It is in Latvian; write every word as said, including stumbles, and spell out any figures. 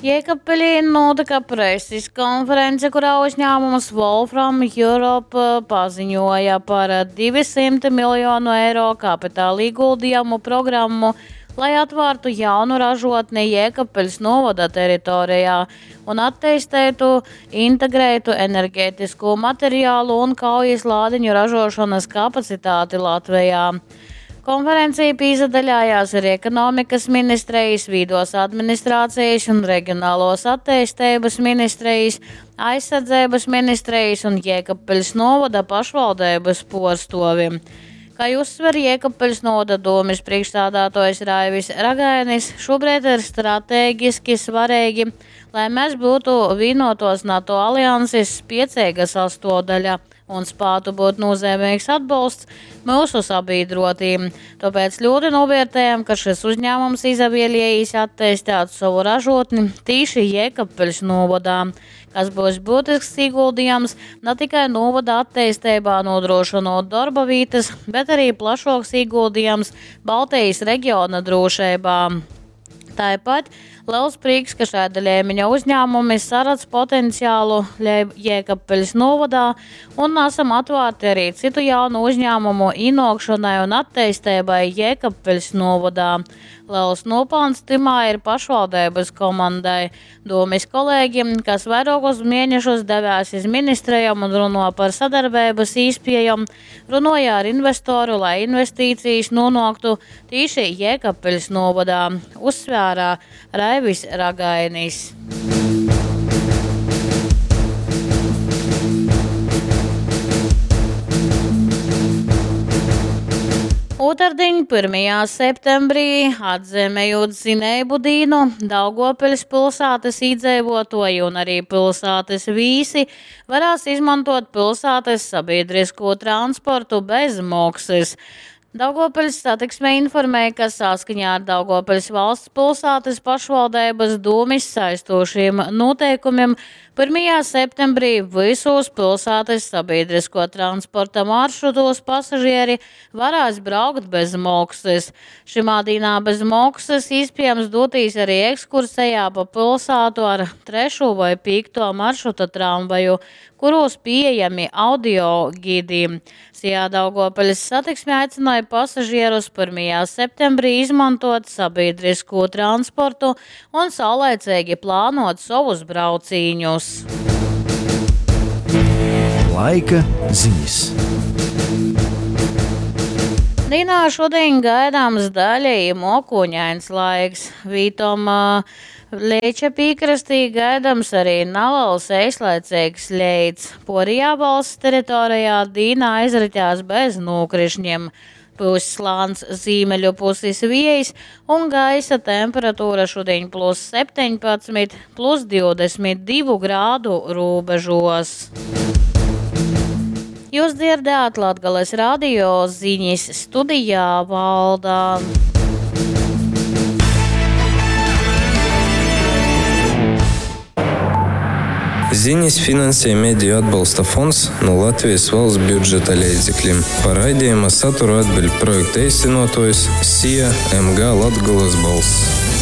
Jēkabpilī notika preses konference, kurā uzņēmums Wolfram Europe paziņoja par divsimt miljonu eiro kapitāla ieguldījumu programmu, lai atvērtu jaunu ražotni Jēkabpiļas novada teritorijā un attīstītu integrētu enerģētisko materiālu un kaujas lādiņu ražošanas kapacitāti Latvijā. Konferencija piesadaļājās ar ekonomikas ministrijas, vīdos administrācijas un reģionālos attīstības ministrijas, aizsardzības ministrijas un Jēkabpiļas novada pašvaldības porstoviem. Kā uzsver Jēkabpiļas novada domes priekšstādātājs Raivis Ragainis, šobrīd ir stratēģiski svarīgi, lai mēs būtu vienotos NATO alianses spēcīga sastāvdaļa un spētu būt nozīmīgs atbalsts mūsu sabiedrotīm. Tāpēc ļoti novērtējam, ka šis uzņēmums izvēlējās attīstīt savu ražotni tieši Jēkabpiļas novadā, kas būs būtisks ieguldījums ne tikai novada attīstībā nodrošinot darba vietas, bet arī plašāks ieguldījums Baltijas reģiona drošībā. Tāpat liels prieks, ka šāda līmeņa uzņēmumi saredz potenciālu Jēkabpiļas novadā un esam atvērti arī citu jaunu uzņēmumu ienākšanai un attīstībai Jēkabpiļas novadā. Liels nopelns timā ir pašvaldības komandai, domes kolēģiem, kas vairākus mēnešus devās iz ministrijām un runā par sadarbības iespējām, runāja ar investoru, lai investīcijas nonāktu tieši Jēkabpiļas novadā, uzsvērā Raivis Ragainis. Otrdien, pirmajā septembrī, atzīmējot zinēbu dienu, Daugavpils pilsētas iedzīvotāji un arī pilsētas vīsi varēs izmantot pilsētas sabiedrisko transportu bez maksas. Daugavpils satiksme informēja, ka saskaņā ar Daugavpils valsts pilsētas pašvaldības domes saistošiem noteikumiem pirmajā septembrī visos pilsētas sabiedrisko transporta maršrutos pasažieri varēs braukt bez maksas. Šimā dienā bez maksas iespējams doties arī ekskursijā pa pilsētu ar trešo vai piekto maršruta tramvaju, kuros pieejami audio gidi. Sijā Daugavpils satiksme aicināja pasažierus pirmajā septembrī izmantot sabiedrisko transportu un saulaicīgi plānot savus brauciņus. Laika ziņas. Dienā šodien gaidāms daļēji mokuņains laiks. Vītom uh, Lieča piekrastī gaidāms arī neliels īslaicīgs leids. Porijā valsts teritorijā dienā izritās bez nokrišņiem. Pūs slāns ziemeļu puses vējs un gaisa temperatūra šodien plus septiņpadsmit, plus divdesmit divi grādu robežos. Jūs dzirdējāt Latgales radio ziņas, studijā Valdā. Ziņas finansē Mediju atbalsta fonds no Latvijas valsts budžeta līdzekļiem. Par raidījuma saturu atbild projekta īstenotājs S I A M G Latgales balss.